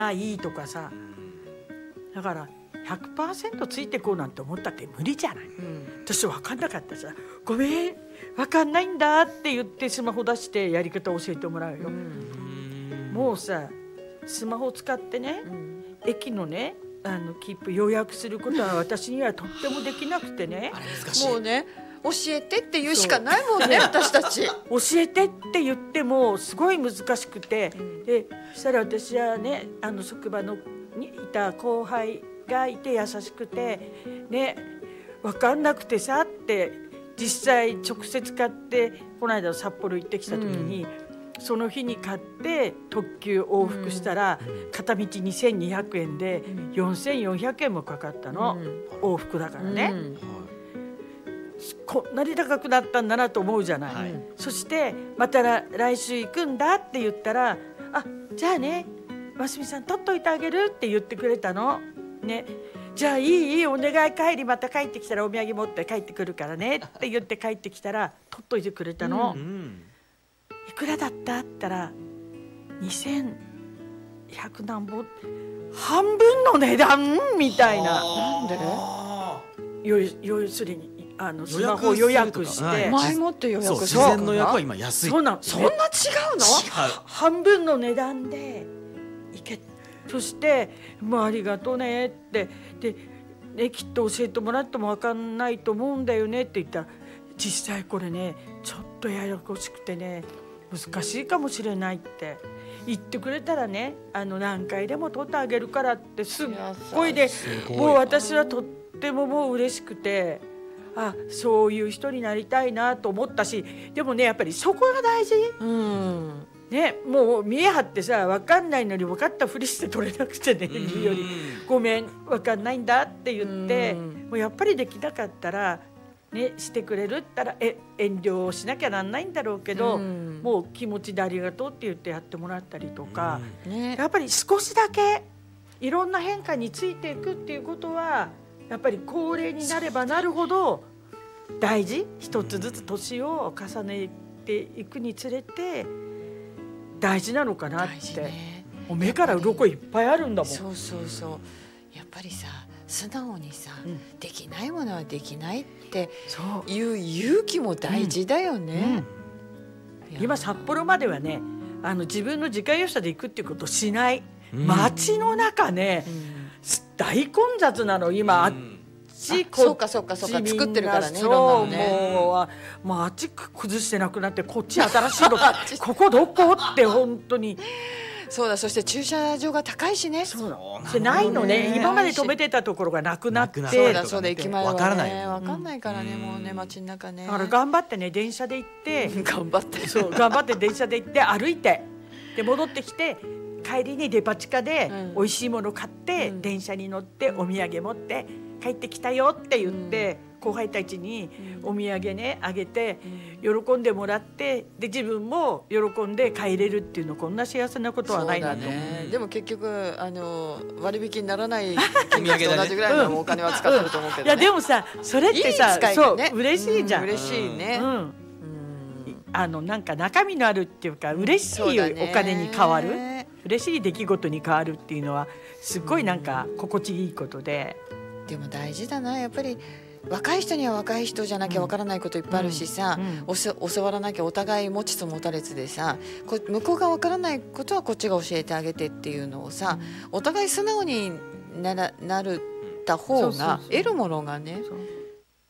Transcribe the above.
ないとかさ、だから100% ついてこうなんて思ったって無理じゃない、私分かんなかったさ、ごめん分かんないんだって言ってスマホ出してやり方教えてもらうよ、もうさスマホ使ってね、駅のね切符予約することは私にはとってもできなくてねもうね教えてって言うしかないもんね私たち教えてって言ってもすごい難しくて、でそしたら私はね職場のにいた後輩がいて優しくてね、分かんなくてさって実際直接買ってこの間札幌行ってきた時に、その日に買って特急往復したら片道2200円で4400円もかかったの、往復だからね、こんなに高くなったんだなと思うじゃない、そしてまた来週行くんだって言ったら、あじゃあねますみさん取っといてあげるって言ってくれたのね。じゃあいいお願い、帰りまた帰ってきたらお土産持って帰ってくるからねって言って帰ってきたら取っといてくれたの、いくらだったって言ったら2100何本、半分の値段みたいな。 なんで要するにスマホ予約して、 前もって予約事前の予約は今安い。 そんな違うの半分の値段で行け、そしてありがとうねってで、きっと教えてもらっても分かんないと思うんだよねって言ったら、実際これねちょっとややこしくてね難しいかもしれないって言ってくれたらね、何回でも取ってあげるからってすっごいで、もう私はとってももう嬉しくて、あそういう人になりたいなと思ったし、でもねやっぱりそこが大事、ね、もう見え張ってさ分かんないのに分かったふりして取れなくてね言うより、ごめん分かんないんだって言って、もうやっぱりできなかったらねしてくれるったら遠慮しなきゃなんないんだろうけど、もう気持ちでありがとうって言ってやってもらったりとか、やっぱり少しだけいろんな変化についていくっていうことはやっぱり高齢になればなるほど大事、一つずつ年を重ねていくにつれて大事なのかなって、もう目から鱗いっぱいあるんだもん。 そうそうそう、やっぱりさ素直にさ、できないものはできないっていう勇気も大事だよね、 今札幌まではね自分の自家用車で行くっていうことをしない、街の中ね、大混雑なの今、あっちこっち、 そうか作ってるからね、いろんなのね、 もうあっち崩してなくなってこっち新しいのここどこって本当にそうだ、そして駐車場が高いしね、 そうないのね、今まで止めてたところがなくなって、 そうだ駅前はね分かんないからね、もうね街の中ね、 だから頑張ってね電車で行って頑張って電車で行って歩いてで戻ってきて、帰りにデパ地下で美味しいもの買って、電車に乗ってお土産持って帰ってきたよって言って、後輩たちにお土産ねあげて、喜んでもらって、で自分も喜んで帰れるっていうの、こんな幸せなことはないなと思う。 でも結局割引にならない金額と同じぐらいのお金は使ってると思うけどね、 いやでもさそれってさ、そう嬉しいじゃん、 嬉しいね、 なんか中身のあるっていうか嬉しいお金に変わる、嬉しい出来事に変わるっていうのはすごいなんか心地いいことで、 でも大事だな、やっぱり若い人には若い人じゃなきゃわからないこといっぱいあるしさ、教わらなきゃお互い持ちつ持たれつでさ、向こうがわからないことはこっちが教えてあげてっていうのをさ、お互い素直になるた方が得るものがね